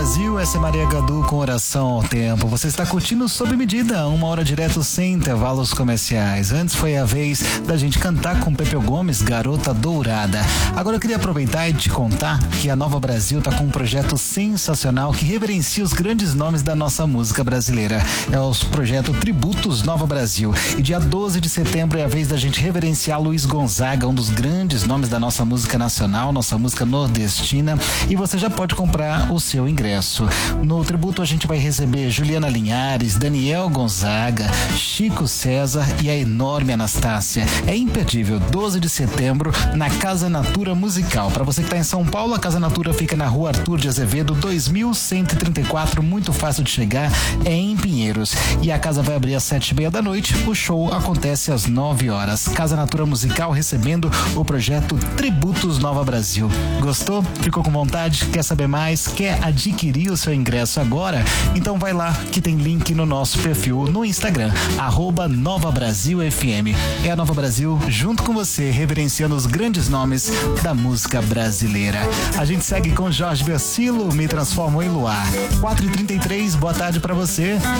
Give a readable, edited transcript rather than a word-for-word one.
Brasil, essa é Maria Gadu com Oração ao Tempo. Você está curtindo Sob Medida, 1 hora direto sem intervalos comerciais. Antes foi a vez da gente cantar com Pepeu Gomes, Garota Dourada. Agora eu queria aproveitar e te contar que a Nova Brasil está com um projeto sensacional que reverencia os grandes nomes da nossa música brasileira. É o projeto Tributos Nova Brasil. E dia 12 de setembro é a vez da gente reverenciar Luiz Gonzaga, um dos grandes nomes da nossa música nacional, nossa música nordestina. E você já pode comprar o seu ingresso. No tributo a gente vai receber Juliana Linhares, Daniel Gonzaga, Chico César e a enorme Anastácia. É imperdível, 12 de setembro na Casa Natura Musical. Para você que está em São Paulo, a Casa Natura fica na Rua Arthur de Azevedo, 2134, muito fácil de chegar, é em Pinheiros. E a casa vai abrir às 7h30 da noite, o show acontece às 9 horas. Casa Natura Musical recebendo o projeto Tributos Nova Brasil. Gostou? Ficou com vontade? Quer saber mais? Quer adquirir o seu ingresso agora? Então vai lá que tem link no nosso perfil no Instagram, @NovaBrasilFM. É a Nova Brasil junto com você, reverenciando os grandes nomes da música brasileira. A gente segue com Jorge Versilo, Me Transformo em Luar. 4h33, boa tarde pra você.